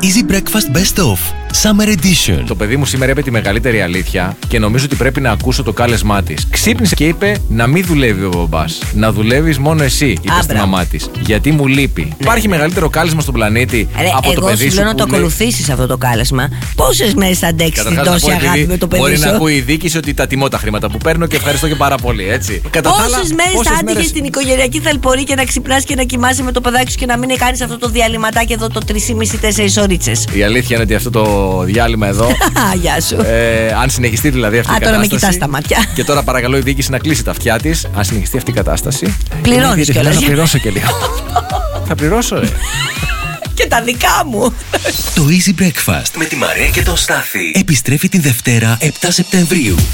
Easy Breakfast Best Of Summer Edition. Το παιδί μου σήμερα είπε τη μεγαλύτερη αλήθεια και νομίζω ότι πρέπει να ακούσω το κάλεσμά της. Ξύπνησε και είπε να μην δουλεύει ο μπαμπάς. Να δουλεύεις μόνο εσύ, είπε στη μαμά της. Γιατί μου λείπει. Υπάρχει μεγαλύτερο κάλεσμα στον πλανήτη από το παιδί σου. Εγώ σου λέω να το ακολουθήσεις αυτό το κάλεσμα. Πόσες μέρες θα αντέξεις την τόση αγάπη με το παιδί σου? Μπορεί να ακούει η διοίκηση ότι τα τιμώ τα χρήματα που παίρνω και ευχαριστώ και πάρα πολύ, έτσι. Πόσες μέρες θα άντυχες στην οικογενειακή θαλπορή και να ξυπνάς και να κοιμάσαι με το παιδάκι σου και να μην κάνεις αυτό το διαλυματάκι εδώ το 3,5-4 ώρες? Η αλήθεια είναι ότι αυτό το διάλειμμα εδώ. Γεια σου. Αν συνεχιστεί δηλαδή αυτή η κατάσταση. Τώρα με κοιτάς τα μάτια. Και τώρα παρακαλώ η διοίκηση να κλείσει τα αυτιά της. Αν συνεχιστεί αυτή η κατάσταση. Πληρώνεις κιόλας. Θα πληρώσω και λίγο. Θα πληρώσω, Και τα δικά μου. Το Easy Breakfast με τη Μαρία και τον Στάθη επιστρέφει την Δευτέρα 7 Σεπτεμβρίου.